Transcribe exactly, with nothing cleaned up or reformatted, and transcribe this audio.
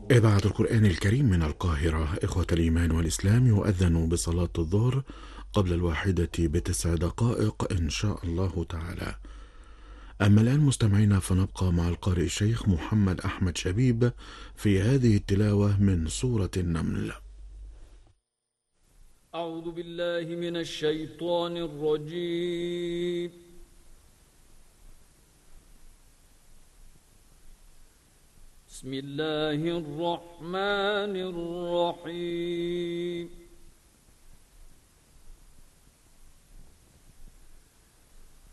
إذاعة القرآن الكريم من القاهرة. إخوة الإيمان والإسلام، يؤذن بصلاة الظهر قبل الواحدة بتسع دقائق إن شاء الله تعالى. أما الآن مستمعينا، فنبقى مع القارئ الشيخ محمد أحمد شبيب في هذه التلاوة من سورة النمل. أعوذ بالله من الشيطان الرجيم. بسم الله الرحمن الرحيم.